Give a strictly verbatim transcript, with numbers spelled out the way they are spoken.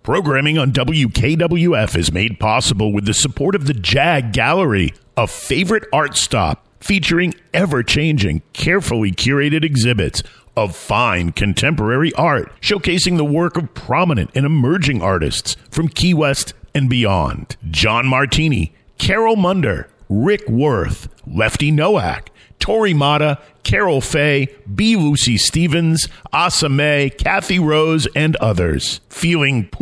Programming on W K W F is made possible with the support of the Jag Gallery, a favorite art stop featuring ever-changing, carefully curated exhibits of fine contemporary art, showcasing the work of prominent and emerging artists from Key West and beyond. John Martini, Carol Munder, Rick Worth, Lefty Nowak, Tori Mata, Carol Faye, B. Lucy Stevens, Asa May, Kathy Rose, and others. Feeling